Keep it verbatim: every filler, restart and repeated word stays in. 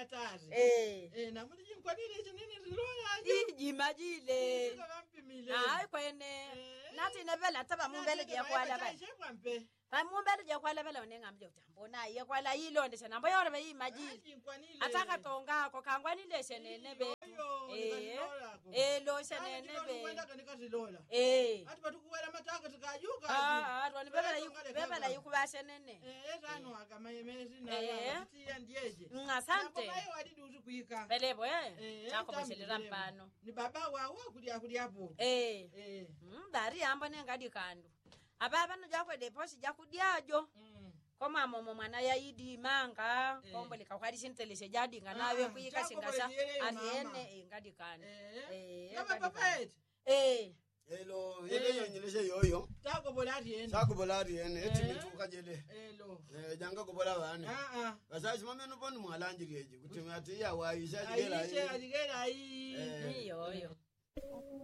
katari. Eh. Eh na muri jinkwanile chinini ziloya. Iji majile. Ngampimile. Hayi kwene. Nathi nebela taba mumbele je kwala ba. Shemwampe. Ba mumbele je kwala bela unengamje utambona ye kwala yilonde shena mbo yore be imajile. Jinkwanile. Ataka tonga ko kangwanile shenene be. Eh. Eh lo shenene be. Kwenda kanika zilola. Eh. Ati batukuwela mataka tukayuka. Ah, ah, twani bebela yiku bebela yikubashe nene. Eh, etano akamayemezi na Eh. tia ndieje. Ngasante. Nayo wadi duzu kuika. Belebo eh. Eh, Chako tambi beshelera belebo. mpano. Ni baba wawo kulia kulia hapo. Eh. Eh. Mm, dari amba nengadi kandu. Ababa no jakwe deposit jakudiajo. Mm. Koma momo mwana ya idi manga, Eh. kombo likakwadi sintelese jadi nganawe Ah, kuyika chako singasa bwelele aliene mama. eh ngadi kandu. Eh. Eh. Kama ngadi papa kandu. eti. Eh. Hello, yele yonyeleshe yoyo. Tako bolati yena. Sakubolari yene Eh. eti mituka jele. Hello. Eh janga kubola bane. Ah ah. Basazi mame no bonu mwalanjireje kutemya ati ya waisha jigera. Aisha aligera hii. Eh. Iyo yo.